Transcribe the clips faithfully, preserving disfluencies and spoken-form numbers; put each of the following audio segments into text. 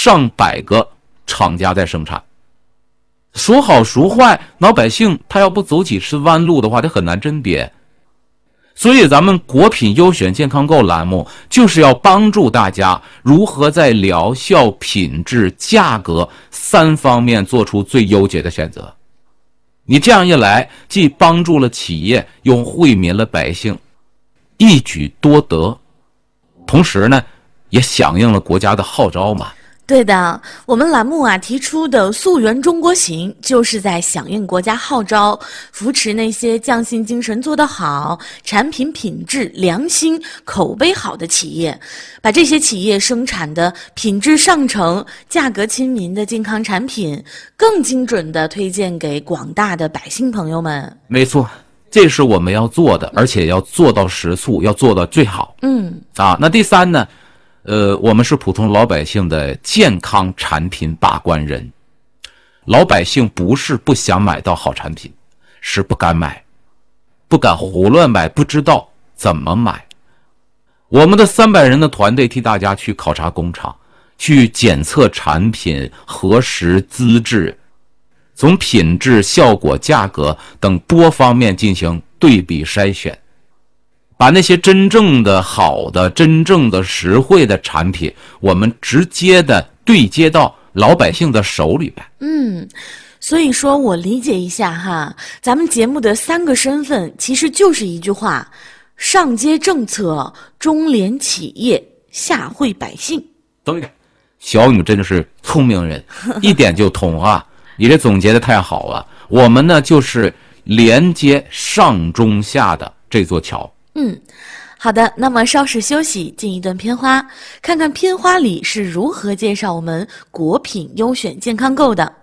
上百个厂家在生产。说好说坏，老百姓他要不走几次弯路的话，他很难甄别。所以咱们国品优选健康购栏目就是要帮助大家如何在疗效、品质、价格三方面做出最优解的选择。你这样一来，既帮助了企业，又惠民了百姓，一举多得。同时呢，也响应了国家的号召嘛。 对的，我们栏目啊提出的溯源中国行，就是在响应国家号召，扶持那些匠心精神做得好、产品品质良心、口碑好的企业，把这些企业生产的品质上乘、价格亲民的健康产品，更精准地推荐给广大的百姓朋友们。 没错，这是我们要做的，而且要做到实处，要做到最好。 嗯， 啊，那第三呢？呃，我们是普通老百姓的健康产品把关人。老百姓不是不想买到好产品，是不敢买，不敢胡乱买，不知道怎么买。我们的三百人的团队替大家去考察工厂，去检测产品核实资质，从品质、效果、价格等多方面进行对比筛选，把那些真正的好的、真正的实惠的产品，我们直接的对接到老百姓的手里边。 嗯，所以说我理解一下哈，咱们节目的三个身份其实就是一句话：上接政策，中连企业，下惠百姓。 对，小女真的是聪明人，一点就通啊！你这总结的太好了。我们呢就是连接上中下的这座桥。 嗯，好的，那么稍事休息，进一段片花，看看片花里是如何介绍我们国品优选健康购的。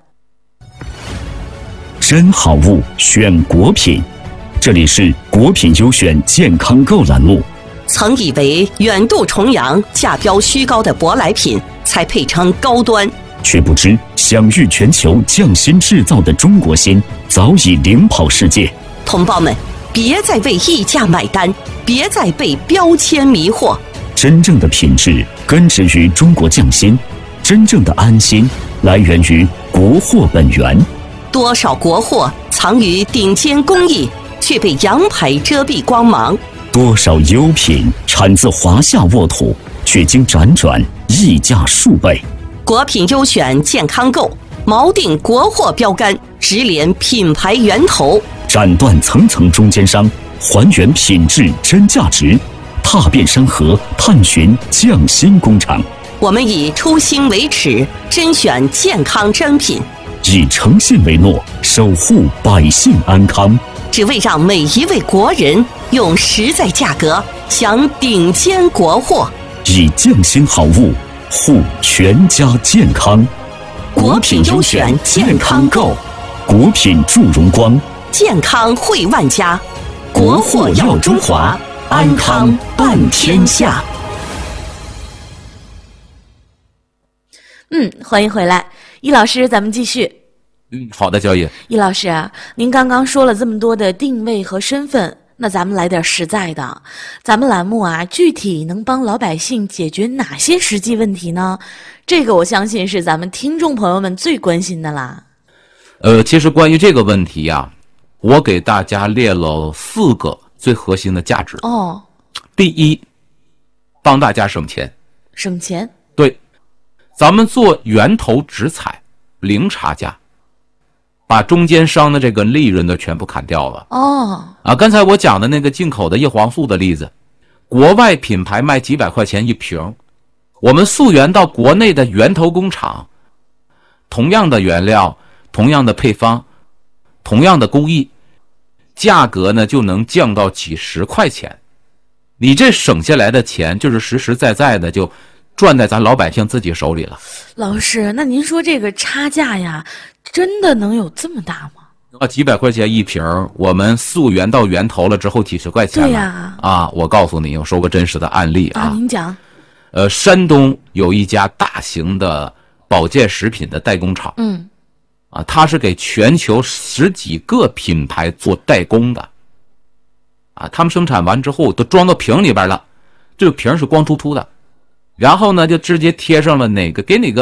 真好物选国品，这里是国品优选健康购栏目。 曾以为远渡重洋、价标虚高的舶来品才配称高端， 却不知享誉全球匠心制造的中国心早已领跑世界。 同胞们，别再为溢价买单，别再被标签迷惑。 真正的品质根植于中国匠心，真正的安心来源于国货本源。 多少国货藏于顶尖工艺，却被洋牌遮蔽光芒； 多少优品产自华夏沃土，却经辗转溢价数倍。 国品优选健康购，锚定国货标杆，直连品牌源头， 斩断层层中间商，还原品质真价值，踏遍山河，探寻匠心工厂。 我们以初心为尺，甄选健康真品， 以诚信为诺，守护百姓安康， 只为让每一位国人用实在价格享顶尖国货， 以匠心好物护全家健康。 国品优选健康购， 国品助荣光， 健康惠万家，国货耀中华，安康伴天下。 嗯，欢迎回来，易老师，咱们继续。 嗯，好的，焦爷。 易老师啊，您刚刚说了这么多的定位和身份，那咱们来点实在的。咱们栏目啊，具体能帮老百姓解决哪些实际问题呢？这个我相信是咱们听众朋友们最关心的啦。 呃，其实关于这个问题呀、啊，我给大家列了四个最核心的价值。 哦， 第一，帮大家省钱。 省钱。 对，咱们做源头直采，零差价，把中间商的这个利润都全部砍掉了。 哦， 啊，刚才我讲的那个进口的叶黄素的例子，国外品牌卖几百块钱一瓶，我们溯源到国内的源头工厂，同样的原料，同样的配方，同样的工艺，价格呢就能降到几十块钱。你这省下来的钱就是实实在在的就赚在咱老百姓自己手里了。 老师，那您说这个差价呀，真的能有这么大吗？ 啊，几百块钱一瓶，我们溯源到源头了之后几十块钱了。 对呀、 啊，啊，我告诉你，我说个真实的案例啊。 啊，您讲。 呃，山东有一家大型的保健食品的代工厂。 嗯。 啊，它是给全球十几个品牌做代工的。啊，他们生产完之后都装到瓶里边了，这个瓶是光秃秃的，然后呢就直接贴上了哪个给哪个